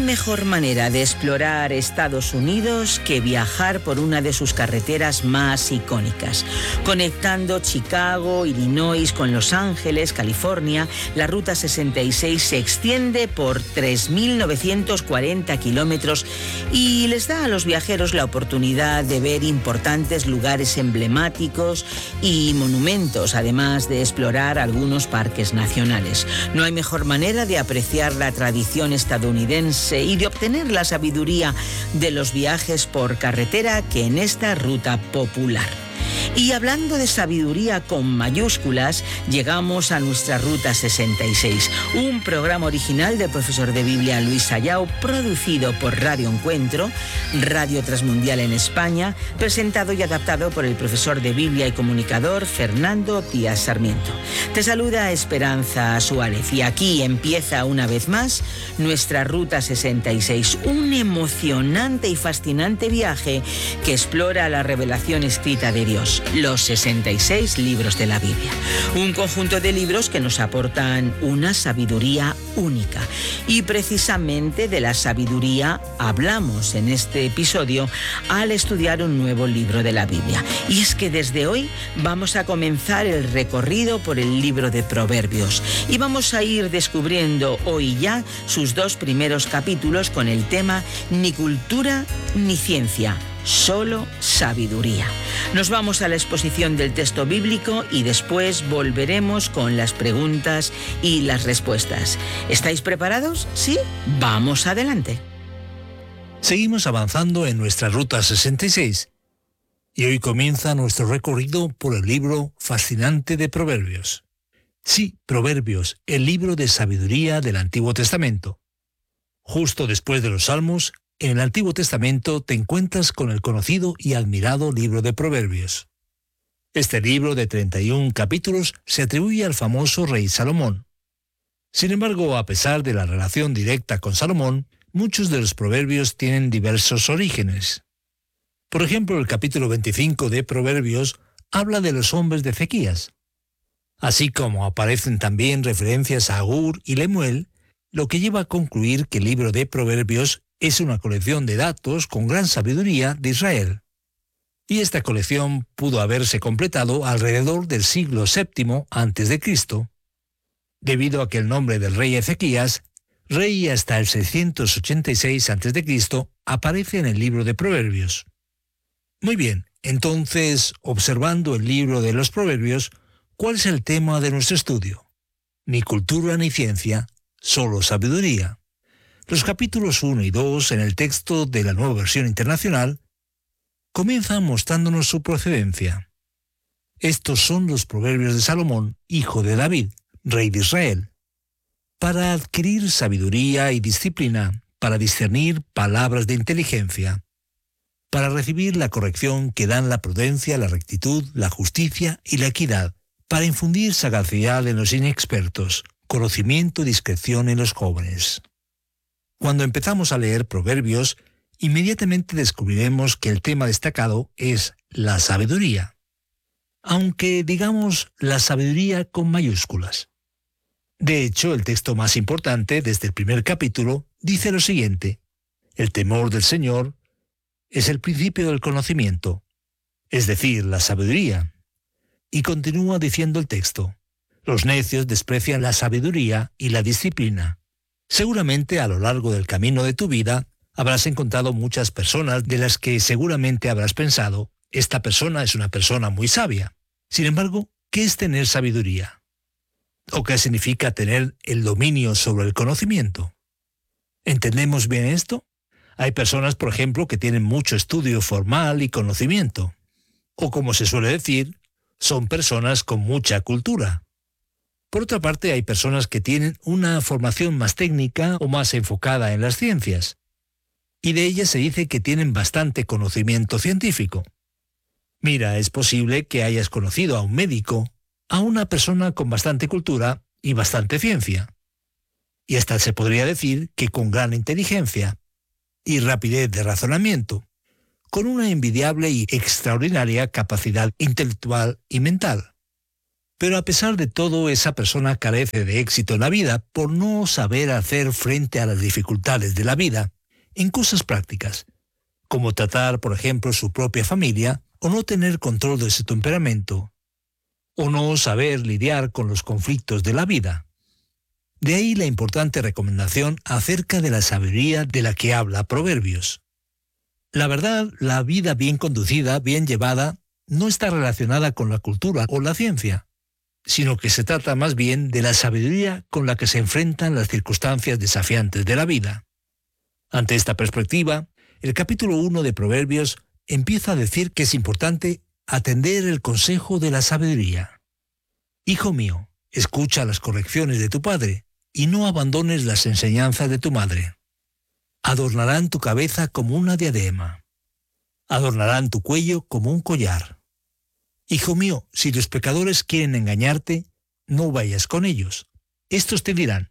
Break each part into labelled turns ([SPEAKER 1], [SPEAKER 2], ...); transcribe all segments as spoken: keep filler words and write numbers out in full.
[SPEAKER 1] mejor manera de explorar Estados Unidos que viajar por una de sus carreteras más icónicas. Conectando Chicago, Illinois con Los Ángeles, California, la Ruta sesenta y seis se extiende por tres mil novecientos cuarenta kilómetros y les da a los viajeros la oportunidad de ver importantes lugares emblemáticos y monumentos, además de explorar algunos parques nacionales. No hay mejor manera de apreciar la tradición estadounidense y de obtener la sabiduría de los viajes por carretera que en esta ruta popular. Y hablando de sabiduría con mayúsculas, llegamos a nuestra Ruta sesenta y seis, un programa original del profesor de Biblia Luis Sayao, producido por Radio Encuentro, Radio Transmundial en España, presentado y adaptado por el profesor de Biblia y comunicador Fernando Díaz Sarmiento. Te saluda Esperanza Suárez y aquí empieza una vez más nuestra Ruta sesenta y seis, un emocionante y fascinante viaje que explora la revelación escrita de Dios. Los sesenta y seis libros de la Biblia. Un conjunto de libros que nos aportan una sabiduría única. Y precisamente de la sabiduría hablamos en este episodio al estudiar un nuevo libro de la Biblia. Y es que desde hoy vamos a comenzar el recorrido por el libro de Proverbios. Y vamos a ir descubriendo hoy ya sus dos primeros capítulos con el tema Ni cultura ni ciencia, solo sabiduría. Nos vamos a la exposición del texto bíblico y después volveremos con las preguntas y las respuestas. ¿Estáis preparados? ¿Sí? ¡Vamos adelante!
[SPEAKER 2] Seguimos avanzando en nuestra Ruta sesenta y seis y hoy comienza nuestro recorrido por el libro fascinante de Proverbios. Sí, Proverbios, el libro de sabiduría del Antiguo Testamento. Justo después de los Salmos, en el Antiguo Testamento te encuentras con el conocido y admirado libro de Proverbios. Este libro de treinta y un capítulos se atribuye al famoso rey Salomón. Sin embargo, a pesar de la relación directa con Salomón, muchos de los proverbios tienen diversos orígenes. Por ejemplo, el capítulo veinticinco de Proverbios habla de los hombres de Ezequías. Así como aparecen también referencias a Agur y Lemuel, lo que lleva a concluir que el libro de Proverbios es una colección de datos con gran sabiduría de Israel. Y esta colección pudo haberse completado alrededor del siglo séptimo antes de Cristo, debido a que el nombre del rey Ezequías, rey hasta el seiscientos ochenta y seis antes de Cristo, aparece en el libro de Proverbios. Muy bien, entonces, observando el libro de los Proverbios, ¿cuál es el tema de nuestro estudio? Ni cultura ni ciencia, solo sabiduría. Los capítulos uno y dos en el texto de la Nueva Versión Internacional comienzan mostrándonos su procedencia. Estos son los proverbios de Salomón, hijo de David, rey de Israel, para adquirir sabiduría y disciplina, para discernir palabras de inteligencia, para recibir la corrección que dan la prudencia, la rectitud, la justicia y la equidad, para infundir sagacidad en los inexpertos, conocimiento y discreción en los jóvenes. Cuando empezamos a leer Proverbios, inmediatamente descubriremos que el tema destacado es la sabiduría, aunque digamos la sabiduría con mayúsculas. De hecho, el texto más importante desde el primer capítulo dice lo siguiente: el temor del Señor es el principio del conocimiento, es decir, la sabiduría. Y continúa diciendo el texto: los necios desprecian la sabiduría y la disciplina. Seguramente a lo largo del camino de tu vida habrás encontrado muchas personas de las que seguramente habrás pensado, esta persona es una persona muy sabia. Sin embargo, ¿qué es tener sabiduría? ¿O qué significa tener el dominio sobre el conocimiento? ¿Entendemos bien esto? Hay personas, por ejemplo, que tienen mucho estudio formal y conocimiento. O como se suele decir, son personas con mucha cultura. Por otra parte, hay personas que tienen una formación más técnica o más enfocada en las ciencias, y de ellas se dice que tienen bastante conocimiento científico. Mira, es posible que hayas conocido a un médico, a una persona con bastante cultura y bastante ciencia, y hasta se podría decir que con gran inteligencia y rapidez de razonamiento, con una envidiable y extraordinaria capacidad intelectual y mental. Pero a pesar de todo, esa persona carece de éxito en la vida por no saber hacer frente a las dificultades de la vida en cosas prácticas, como tratar, por ejemplo, su propia familia, o no tener control de su temperamento, o no saber lidiar con los conflictos de la vida. De ahí la importante recomendación acerca de la sabiduría de la que habla Proverbios. La verdad, la vida bien conducida, bien llevada, no está relacionada con la cultura o la ciencia, sino que se trata más bien de la sabiduría con la que se enfrentan las circunstancias desafiantes de la vida. Ante esta perspectiva, el capítulo uno de Proverbios empieza a decir que es importante atender el consejo de la sabiduría. Hijo mío, escucha las correcciones de tu padre y no abandones las enseñanzas de tu madre. Adornarán tu cabeza como una diadema. Adornarán tu cuello como un collar. Hijo mío, si los pecadores quieren engañarte, no vayas con ellos. Estos te dirán: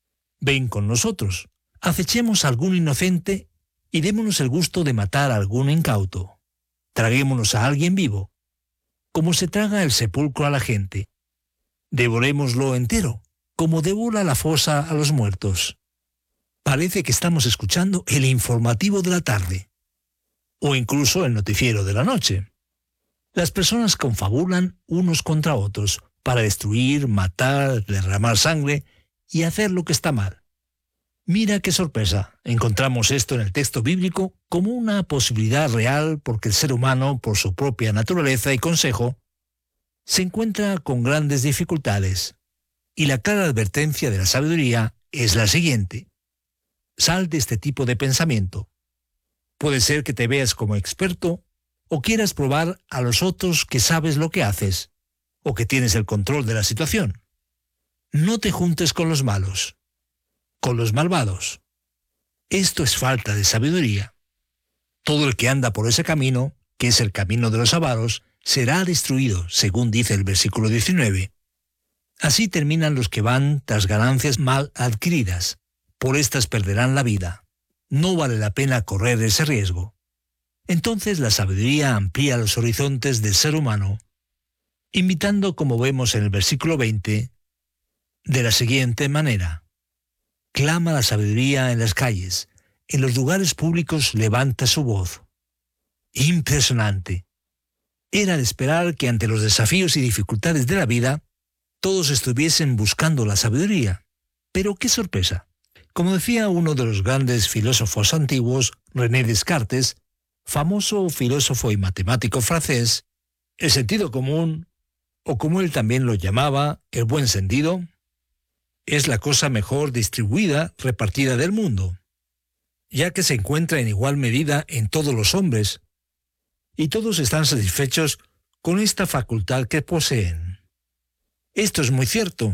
[SPEAKER 2] ven con nosotros, acechemos a algún inocente y démonos el gusto de matar a algún incauto. Traguémonos a alguien vivo, como se traga el sepulcro a la gente. Devorémoslo entero, como devora la fosa a los muertos. Parece que estamos escuchando el informativo de la tarde, o incluso el noticiero de la noche. Las personas confabulan unos contra otros para destruir, matar, derramar sangre y hacer lo que está mal. Mira qué sorpresa, encontramos esto en el texto bíblico como una posibilidad real porque el ser humano, por su propia naturaleza y consejo, se encuentra con grandes dificultades. Y la clara advertencia de la sabiduría es la siguiente: sal de este tipo de pensamiento. Puede ser que te veas como experto o quieras probar a los otros que sabes lo que haces o que tienes el control de la situación. No te juntes con los malos, con los malvados. Esto es falta de sabiduría. Todo el que anda por ese camino, que es el camino de los avaros, será destruido, según dice el versículo diecinueve. Así terminan los que van tras ganancias mal adquiridas. Por estas perderán la vida. No vale la pena correr ese riesgo. Entonces la sabiduría amplía los horizontes del ser humano, invitando, como vemos en el versículo veinte, de la siguiente manera: clama la sabiduría en las calles, en los lugares públicos levanta su voz. Impresionante. Era de esperar que ante los desafíos y dificultades de la vida, todos estuviesen buscando la sabiduría. Pero qué sorpresa. Como decía uno de los grandes filósofos antiguos, René Descartes, famoso filósofo y matemático francés, el sentido común, o como él también lo llamaba, el buen sentido, es la cosa mejor distribuida, repartida del mundo, ya que se encuentra en igual medida en todos los hombres, y todos están satisfechos con esta facultad que poseen. Esto es muy cierto,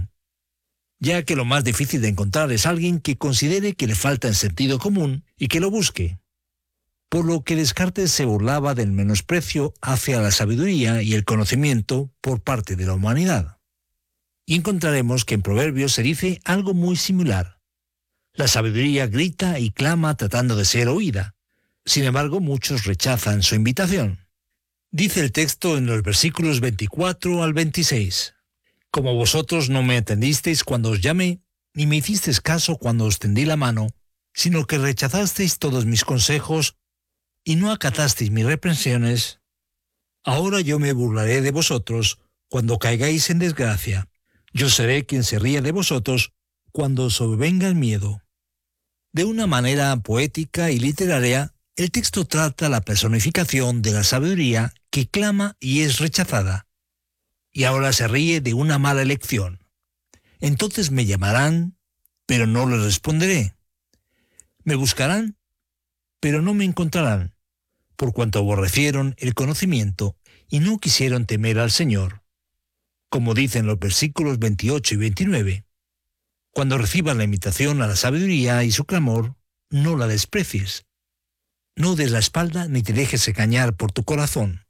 [SPEAKER 2] ya que lo más difícil de encontrar es alguien que considere que le falta el sentido común y que lo busque. Por lo que Descartes se burlaba del menosprecio hacia la sabiduría y el conocimiento por parte de la humanidad. Y encontraremos que en Proverbios se dice algo muy similar. La sabiduría grita y clama tratando de ser oída. Sin embargo, muchos rechazan su invitación. Dice el texto en los versículos veinticuatro al veintiséis. Como vosotros no me atendisteis cuando os llamé, ni me hicisteis caso cuando os tendí la mano, sino que rechazasteis todos mis consejos y no acatasteis mis reprensiones, ahora yo me burlaré de vosotros cuando caigáis en desgracia. Yo seré quien se ría de vosotros cuando os sobrevenga el miedo. De una manera poética y literaria, el texto trata la personificación de la sabiduría que clama y es rechazada. Y ahora se ríe de una mala elección. Entonces me llamarán, pero no les responderé. Me buscarán, pero no me encontrarán, por cuanto aborrecieron el conocimiento y no quisieron temer al Señor. Como dicen los versículos veintiocho y veintinueve, cuando recibas la invitación a la sabiduría y su clamor, no la desprecies. No des la espalda ni te dejes engañar por tu corazón.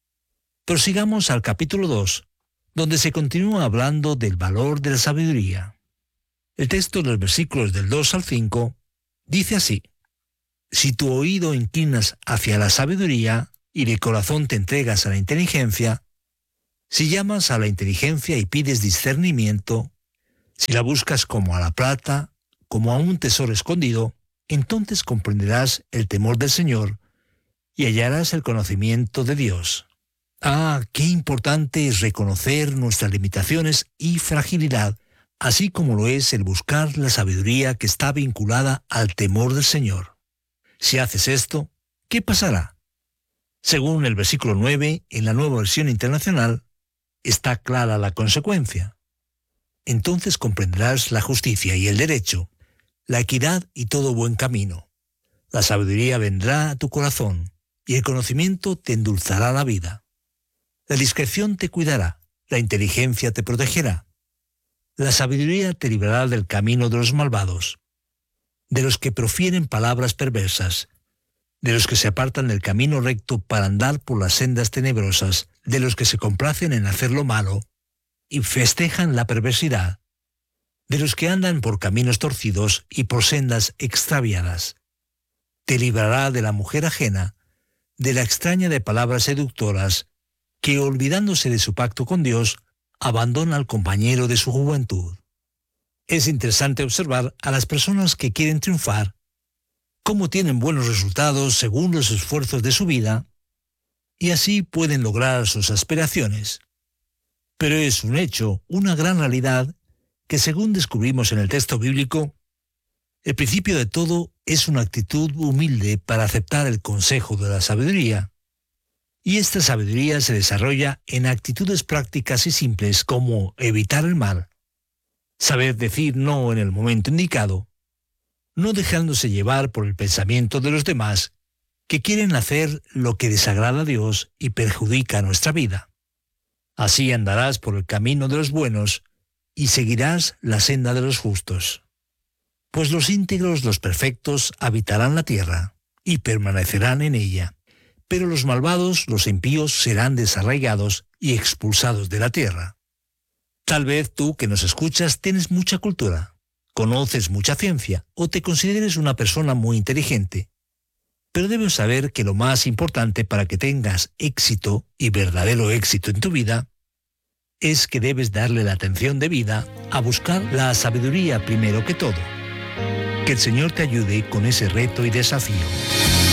[SPEAKER 2] Prosigamos al capítulo dos, donde se continúa hablando del valor de la sabiduría. El texto de los versículos del dos al cinco dice así: si tu oído inclinas hacia la sabiduría y de corazón te entregas a la inteligencia, Si llamas a la inteligencia y pides discernimiento, si la buscas como a la plata, como a un tesoro escondido, entonces comprenderás el temor del Señor y hallarás el conocimiento de Dios. Ah, qué importante es reconocer nuestras limitaciones y fragilidad, así como lo es el buscar la sabiduría que está vinculada al temor del Señor. Si haces esto, ¿qué pasará? Según el versículo nueve, en la Nueva Versión Internacional, está clara la consecuencia. Entonces comprenderás la justicia y el derecho, la equidad y todo buen camino. La sabiduría vendrá a tu corazón, y el conocimiento te endulzará la vida. La discreción te cuidará, la inteligencia te protegerá. La sabiduría te librará del camino de los malvados, de los que profieren palabras perversas, de los que se apartan del camino recto para andar por las sendas tenebrosas, de los que se complacen en hacer lo malo y festejan la perversidad, de los que andan por caminos torcidos y por sendas extraviadas. Te librará de la mujer ajena, de la extraña de palabras seductoras, que olvidándose de su pacto con Dios, abandona al compañero de su juventud. Es interesante observar a las personas que quieren triunfar, cómo tienen buenos resultados según los esfuerzos de su vida, y así pueden lograr sus aspiraciones. Pero es un hecho, una gran realidad, que según descubrimos en el texto bíblico, el principio de todo es una actitud humilde para aceptar el consejo de la sabiduría. Y esta sabiduría se desarrolla en actitudes prácticas y simples como evitar el mal, saber decir no en el momento indicado, no dejándose llevar por el pensamiento de los demás que quieren hacer lo que desagrada a Dios y perjudica nuestra vida. Así andarás por el camino de los buenos y seguirás la senda de los justos. Pues los íntegros, los perfectos, habitarán la tierra y permanecerán en ella. Pero los malvados, los impíos, serán desarraigados y expulsados de la tierra. Tal vez tú que nos escuchas tienes mucha cultura, conoces mucha ciencia o te consideres una persona muy inteligente. Pero debes saber que lo más importante para que tengas éxito y verdadero éxito en tu vida es que debes darle la atención debida a buscar la sabiduría primero que todo. Que el Señor te ayude con ese reto y desafío.